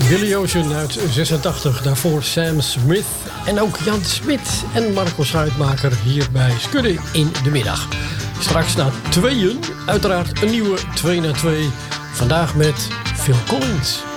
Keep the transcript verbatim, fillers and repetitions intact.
Billy Ocean uit zesentachtig, daarvoor Sam Smith en ook Jan Smit en Marco Schuitmaker hier bij Skudde in de middag. Straks na tweeën, uiteraard een nieuwe twee na twee. Vandaag met Phil Collins.